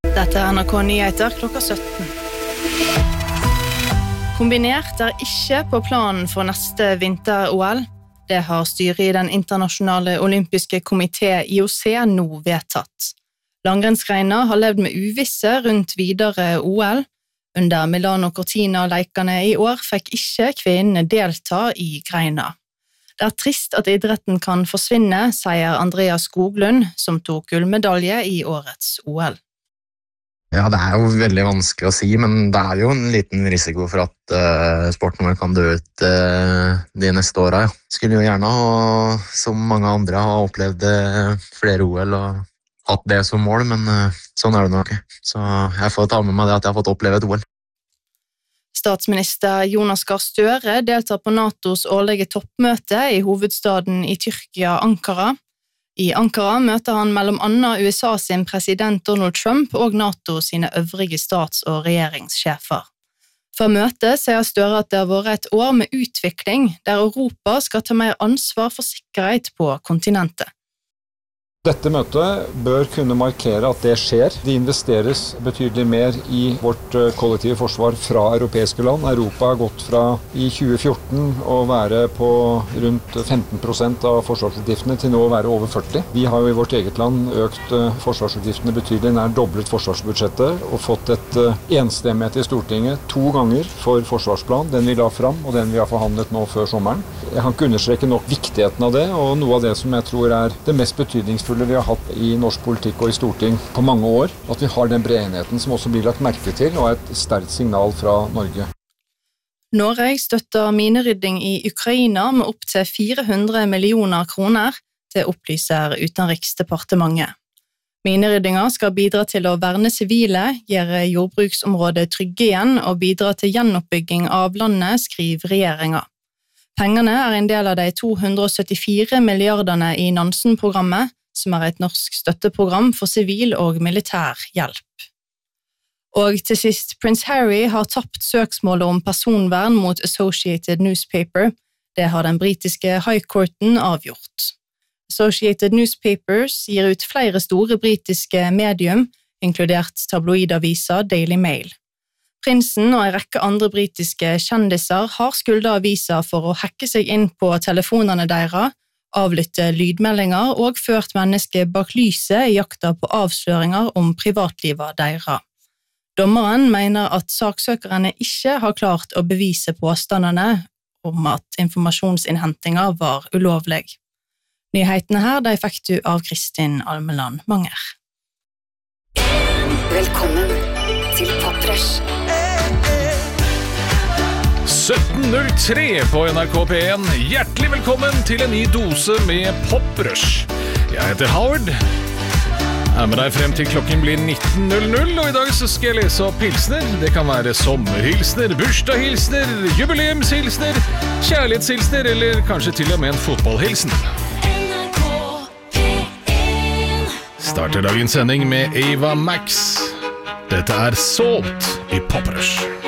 Dette NRK Nyheter klokka 17. Kombinert ikke på planen for neste vinter-OL. Det har styret i den internasjonale olympiske komité IOC nå vedtatt. Langrennsgreina har levd med uvisse rundt videre OL. Under Milano Cortina-leikene i år fikk ikke kvinnene delta i greina. Det trist at idretten kan forsvinne, sier Andreas Skoglund, som tok gullmedalje i årets OL. Ja, det jo veldig vanskelig å si, men det jo en liten risiko for at sporten vår kan dø ut de neste årene. Ja. Skulle jo gjerne, som mange andre, ha opplevd flere OL og hatt det som mål, men sånn det nok. Så jeg får ta med meg det at jeg har fått oppleve et OL. Statsminister Jonas Gahr Støre deltar på NATOs årlige toppmøte i hovedstaden i Tyrkia, Ankara. I Ankara møter han mellom annet USA sin president Donald Trump og NATO sine øvrige stats- og regjeringssjefer. For møtet sier Støre at det har vært et år med utvikling, der Europa skal ta mer ansvar for sikkerhet på kontinentet. Dette møtet bør kunne markere at det skjer. Det investeres betydelig mer i vårt kollektive forsvar fra europeiske land. Europa har gått fra i 2014 å være på rundt 15% av forsvarsutgiftene til nå å være over 40%. Vi har jo i vårt eget land økt forsvarsutgiftene betydelig, nær doblet forsvarsbudsjettet og fått et enstemmighet i Stortinget 2 ganger for forsvarsplan, den vi la fram og den vi har forhandlet nå før sommeren. Jeg kan ikke understreke nok viktigheten av det, og noe av det som jeg tror det mest betydningsfulle vi har hatt i norsk politikk og i Storting på mange år, at vi har den brede enigheten som også blir lagt merke til, og et sterkt signal fra Norge. Norge støtter minerydding i Ukraina med opp til 400 millioner kroner, det opplyser Utenriksdepartementet. Mineryddinga skal bidra til å verne sivile, gjøre jordbruksområdet trygge igjen og bidra til gjenoppbygging av landet, skriver regjeringa. Pengene en del av de 274 milliardene i Nansen-programmet, som et norsk støtteprogram for sivil og militær hjelp. Og til sist, Prins Harry har tapt søksmålet om personvern mot Associated Newspaper. Det har den britiske High Courten avgjort. Associated Newspapers gir ut flere store britiske medium, inkludert tabloidavisa Daily Mail. Prinsen og en rekke andre britiske kjendiser har skyldet avisa for å hacke seg inn på telefonene deres, avlytte lydmeldinger og ført mennesker bak lyset i jakta på avsløringer om privatlivet deres. Dommeren mener at saksøkerne ikke har klart å bevise påstandene om at informasjonsinnhentinga var ulovlig. Nyhetene her de fikk du av Kristin Almeland Manger. Velkommen til Poprush. 17.03 på NRK P1. Hjertelig velkommen til en ny dose med Poprush. Jeg heter Howard. Med deg frem til klokken blir 19.00, og i dag så skal jeg lese opp hilsner. Det kan være sommerhilsner, bursdagshilsner, jubileumshilsner, kjærlighetshilsner, eller kanskje til og med en fotballhilsen. NRK P1. Starter dagens sending med Ava Max. Dette Salt i Poprush.